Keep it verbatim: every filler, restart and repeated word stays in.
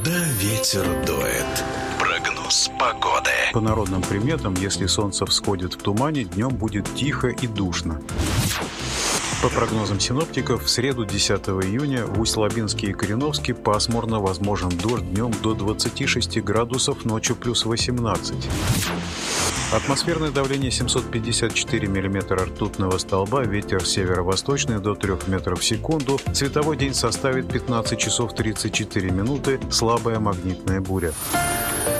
Куда ветер дует? Прогноз погоды. По народным приметам, если солнце всходит в тумане, днем будет тихо и душно. По прогнозам синоптиков, в среду десятого июня в Усть-Лабинске и Кореновске пасмурно, возможен дождь днем до двадцати шести градусов, ночью плюс восемнадцать. Атмосферное давление семьсот пятьдесят четыре миллиметра ртутного столба, ветер северо-восточный до трёх метров в секунду, световой день составит пятнадцать часов тридцать четыре минуты, слабая магнитная буря.